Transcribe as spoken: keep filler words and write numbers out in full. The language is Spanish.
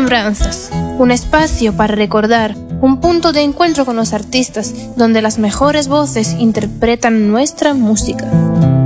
Remembranzas, un espacio para recordar, un punto de encuentro con los artistas donde las mejores voces interpretan nuestra música.